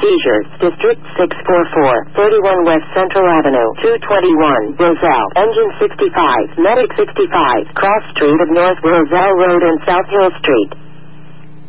Seizures. District 644. 31 West Central Avenue. 221. Roselle. Engine 65. Medic 65. Cross Street of North Roselle Road and South Hill Street.